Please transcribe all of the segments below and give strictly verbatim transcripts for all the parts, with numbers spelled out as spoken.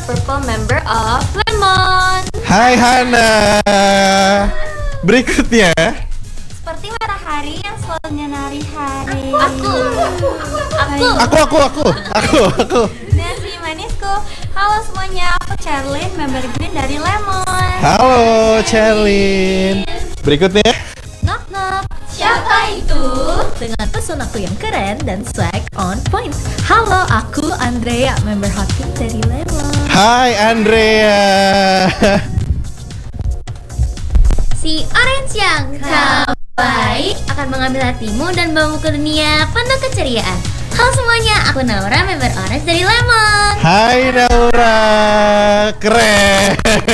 Purple member of Lemon. Hai Hana. Berikutnya Seperti matahari yang selalu menyinari hari. Aku, aku, aku, Aku aku aku Aku aku dan si manisku. Halo semuanya, aku Charlene, member Green dari Lemon. Halo Charlene. Berikutnya Knock knock. Siapa itu? Dengan pesonaku yang keren dan swag on point. Halo, aku Andrea, member Hot Pink dari Lemon. Hai Andrea. Si Orange yang kau baik akan mengambil hatimu dan membawamu ke dunia penuh keceriaan. Halo semuanya, aku Naura, member Orange dari Lemon. Hai Naura. Keren.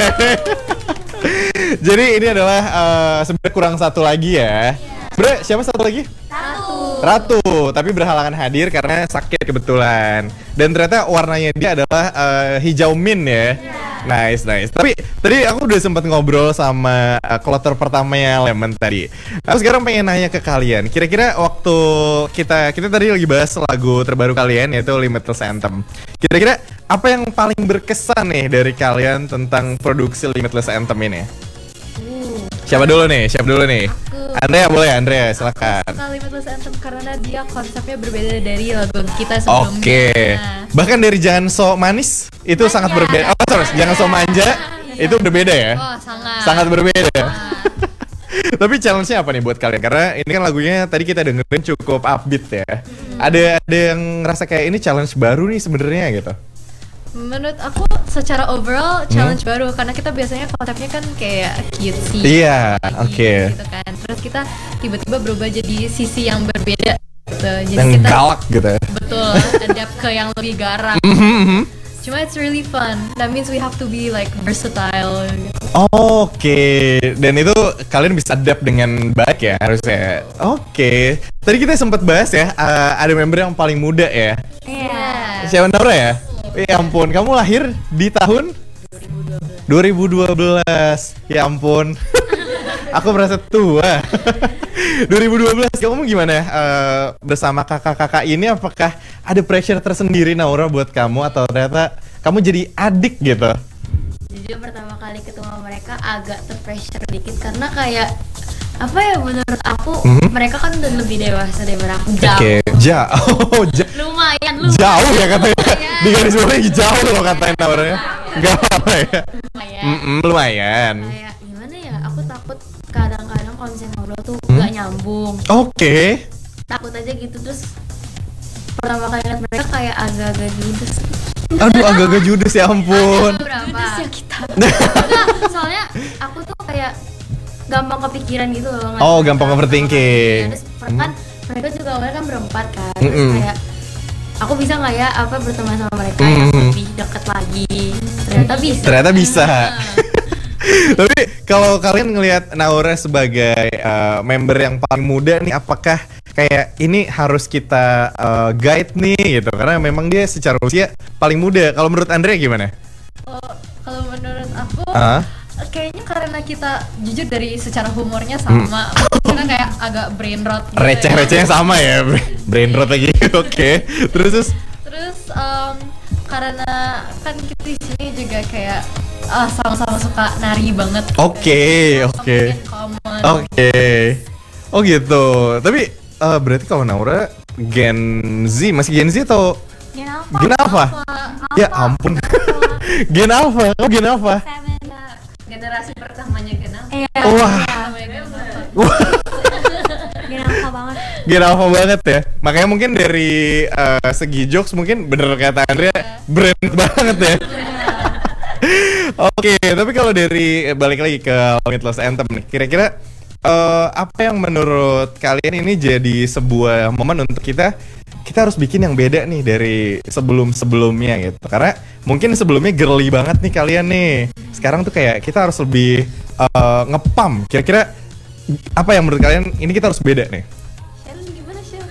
Jadi ini adalah uh, sebenarnya kurang satu lagi ya. Sebenarnya siapa satu lagi? Satu. Ratu, tapi berhalangan hadir karena sakit kebetulan. Dan ternyata warnanya dia adalah uh, hijau mint ya. Nice, nice. Tapi tadi aku udah sempat ngobrol sama uh, kloter pertamanya Lemon tadi. Aku sekarang pengen nanya ke kalian. Kira-kira waktu kita kita tadi lagi bahas lagu terbaru kalian yaitu Limitless Anthem. Kira-kira apa yang paling berkesan nih dari kalian tentang produksi Limitless Anthem ini? Siapa dulu nih? Siapa dulu nih? Andrea boleh, Andrea silakan. Suka Limitless Anthem karena dia konsepnya berbeda dari lagu kita sebelumnya. Oke. Bahkan dari Jangan So Manis itu Manja. sangat berbeda. Oh, terus Jangan So Manja itu berbeda ya? Oh, sangat. Sangat berbeda. Tapi challenge-nya apa nih buat kalian? Karena ini kan lagunya tadi kita dengerin cukup upbeat ya. Ada ada yang ngerasa kayak ini challenge baru nih sebenarnya gitu. Menurut aku secara overall challenge baru karena kita biasanya konsepnya kan kayak cutesy. Iya, oke. Gitu kan. Terus kita tiba-tiba berubah jadi sisi yang berbeda gitu. Jadi Yang kita galak gitu ya. betul adapt ke yang lebih garang. Cuma it's really fun. That means we have to be like versatile gitu. Oke, dan itu kalian bisa adapt dengan baik ya harusnya. Oke, tadi kita sempat bahas ya, uh, ada member yang paling muda ya. Iya. Siapa Naura ya? Ya ampun, kamu lahir di tahun dua ribu dua belas. Ya ampun. Aku merasa tua. dua ribu dua belas, kamu gimana uh, bersama kakak-kakak ini? Apakah ada pressure tersendiri Naura buat kamu atau ternyata kamu jadi adik gitu? Jujur pertama kali ketemu mereka agak terpressure dikit karena kayak apa ya, menurut aku Mhm. mereka kan udah lebih dewasa daripada aku jauh. Oke, jauh, ja- Lumayan, lumayan. jauh ya katanya. Lumayan. Di garis bawahnya jauh loh katanya Naura ya. Gak apa-apa ya. Lumayan. Mm-mm, lumayan. Kayak gimana ya? Aku takut kadang-kadang kalau misalnya ngobrol tuh Hmm? nggak nyambung. Oke. Takut aja gitu, terus pertama kali lihat mereka kayak agak-agak judes. Aduh, agak-agak judes ya ampun. Berapa? kita. Enggak, soalnya aku tuh kayak gampang kepikiran gitu loh. Oh, gampang overthinking. Terus kan mereka juga awalnya kan berempat kan. Terus Mm-mm. kayak aku bisa nggak ya apa berteman sama mereka Mm. yang lebih dekat lagi. Ternyata bisa. Ternyata bisa. Tapi kalau kalian ngelihat Naura sebagai uh, member yang paling muda nih, apakah kayak ini harus kita uh, guide nih gitu? Karena memang dia secara usia paling muda. Kalau menurut Andrea gimana? Oh, kalau menurut aku Ah? kayaknya karena kita jujur dari secara humornya sama, kita kayak agak brain rot gitu ya. Receh-recehnya sama ya, brain rot lagi. Oke. Terus terus. Terus em, karena kan kita di sini juga kayak ah, sama-sama suka nari banget. Oke, oke. Mungkin common. Oke. Oh gitu. Tapi uh, berarti kalau Naura Gen Z, masih Gen Z atau Gen apa? Gen Alpha? Ya ampun. Gen Alpha. Oh Gen Alpha. Generasi pertamanya kenapa? Iya. Wah. Wah. Gen Alpha banget. Gen Alpha banget ya. Makanya mungkin dari uh, segi jokes mungkin bener kata Andrea, brand banget ya. Oke, tapi kalau dari balik lagi ke Limitless Anthem nih, kira-kira uh, apa yang menurut kalian ini jadi sebuah momen untuk kita kita harus bikin yang beda nih dari sebelum-sebelumnya gitu. Karena mungkin sebelumnya girly banget nih kalian nih. Sekarang tuh kayak kita harus lebih uh, ngepam. Kira-kira apa yang menurut kalian ini kita harus beda nih? Sharon gimana Sharon?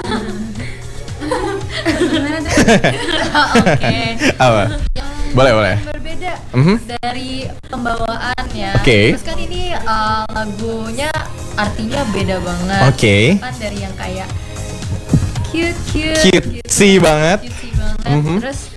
Oke. Apa? Boleh, boleh. Berbeda Mhm. dari pembawaan ya. Oke. Terus kan ini uh, lagunya artinya beda banget. Oke. Kan dari yang kayak cute cute, Cutesy banget. cutesy banget. Mhm. Terus